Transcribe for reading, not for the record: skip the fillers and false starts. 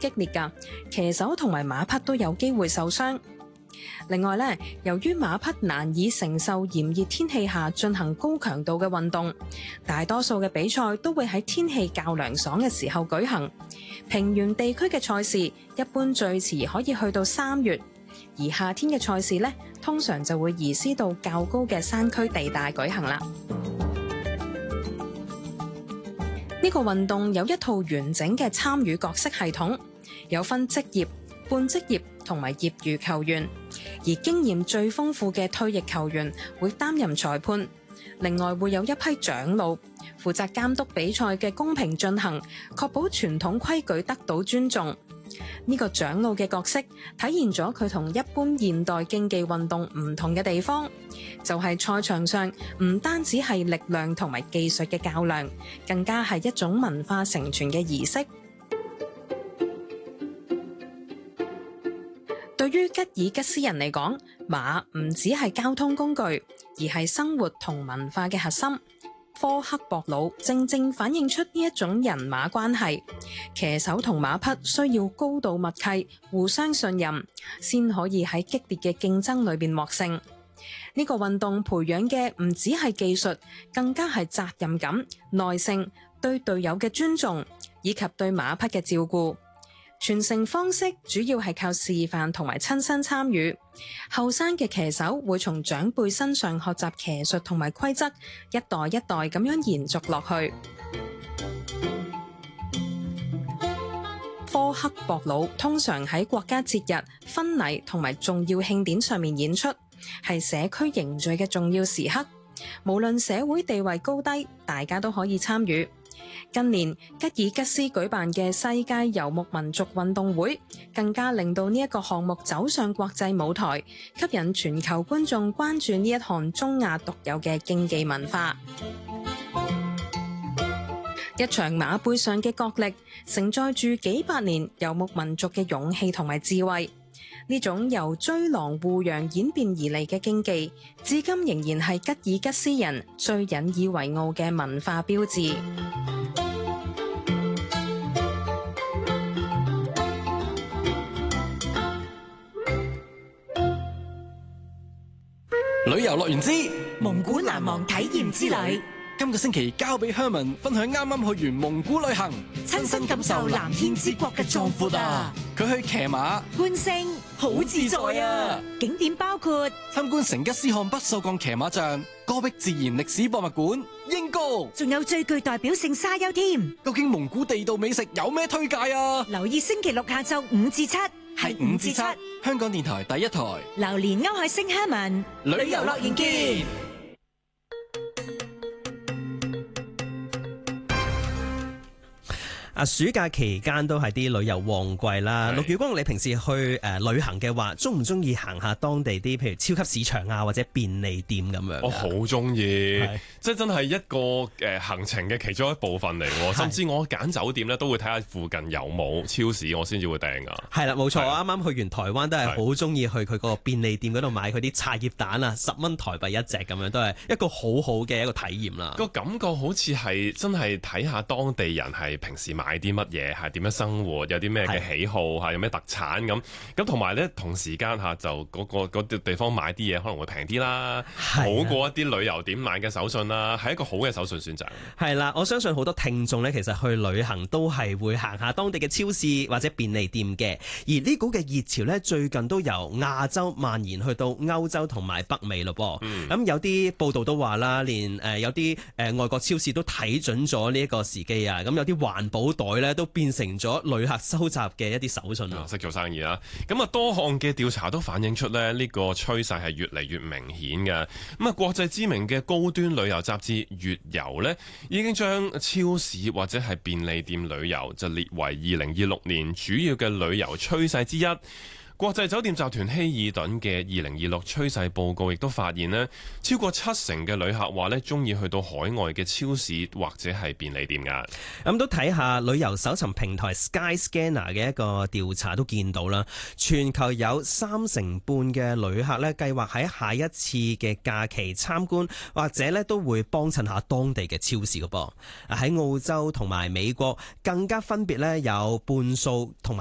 激烈㗎，騎手同埋馬匹都有機會受傷。另外咧，由於馬匹難以承受炎熱天氣下進行高強度嘅運動，大多數嘅比賽都會喺天氣較涼爽嘅時候舉行。平原地區嘅賽事一般最遲可以去到3月，而夏天嘅賽事咧，通常就會移師到較高嘅山區地帶舉行啦。呢個運動有一套完整嘅參與角色系統，有分職業、半職業同埋業餘球員，而經驗最豐富嘅退役球員會擔任裁判。另外會有一批長老負責監督比賽嘅公平進行，確保傳統規矩得到尊重。呢個長老嘅角色體現咗佢同一般現代競技運動唔同嘅地方，就係賽場上唔單止係力量同埋技術嘅較量，更加係一種文化承傳嘅儀式。對於吉爾吉斯人嚟講，馬唔只係交通工具，而係生活同文化嘅核心。科克博魯正正反映出呢一種人馬關係，騎手同馬匹需要高度默契、互相信任，先可以喺激烈嘅競爭裏邊獲勝。呢個運動培養嘅唔只係技術，更加係責任感、耐性、對隊友嘅尊重，以及對馬匹嘅照顧。傳承方式主要係靠示範同埋親身參與，後生嘅騎手會從長輩身上學習騎術同埋規則，一代一代咁樣延續落去。科克博魯通常喺國家節日、婚禮同埋重要慶典上面演出，係社區凝聚嘅重要時刻。無論社會地位高低，大家都可以參與。近年吉爾吉斯舉辦嘅世界游牧民族運動會，更加令到呢一個項目走上國際舞台，吸引全球觀眾關注呢一項中亞獨有嘅競技文化。一場馬背上嘅角力，承載住幾百年游牧民族嘅勇氣同埋智慧。呢種由追狼護羊演變而嚟嘅競技，至今仍然係吉爾吉斯人最引以為傲嘅文化標誌。 旅遊樂園之蒙古難忘體驗之旅， 今個星期交俾 Herman 分享啱啱去完蒙古旅行， 親身感受藍天之國嘅壯闊啊！ 佢去騎馬、 觀星，好自在啊！景點包括參觀成吉思汗不鏽鋼騎馬像、戈壁自然歷史博物館、鷹歌， 仲有最具代表性沙丘添。 究竟蒙古地道美食有咩推介啊？ 留意星期六下晝5至7， 係5至7，香港電台第一台。 榴蓮歐海星 Herman， 旅遊樂園見。 暑假期間都係啲旅遊旺季啦。陸宇光，你平時去旅行嘅話，中唔中意行下當地啲譬如超級市場啊，或者便利店咁樣？ 我好中意，即係真係一個行程嘅其中一部分嚟。甚至我揀酒店咧都會睇下附近有冇超市，我先至會訂噶。係啦，冇錯。我啱啱去完台灣都係好中意去佢個便利店嗰度買佢啲茶葉蛋啊，10蚊台幣一隻咁樣，都係一個好好嘅一個體驗啦。 個感覺好似係真係睇下當地人係平時買啲乜嘢，係點樣生活，有啲咩嘅喜好，有咩特產咁同埋咧同時間就嗰地方買啲嘢可能會平啲啦，好過一啲旅遊點買嘅手信啦，係一個好嘅手信選擇。 係啦，我相信好多聽眾咧，其實去旅行都係會行下當地嘅超市或者便利店嘅。而呢股嘅熱潮咧，最近都由亞洲蔓延去到歐洲同埋北美咯噃。咁有啲報道都話啦，連有啲外國超市都睇準咗呢一個時機啊。咁有啲環保袋咧都變成咗旅客收集嘅一啲手信咯。 識做生意啦。咁啊，多項嘅調查都反映出咧呢個趨勢係越嚟越明顯嘅。咁啊，國際知名嘅高端旅遊雜誌《月遊》呢，已經將超市或者係便利店旅遊就列為2026年主要嘅旅遊趨勢之一。國際酒店集團希爾頓嘅2026趨勢報告亦都發現呢，超過70%嘅旅客話呢，中意去到海外嘅超市或者係便利店噶。 咁都睇下旅遊搜尋平台 Skyscanner 嘅一個調查都見到啦，全球有30%半嘅旅客呢，計劃喺下一次嘅假期參觀或者呢都會幫襯下當地嘅超市噶噃。喺澳洲同埋美國更加分別呢有半數同埋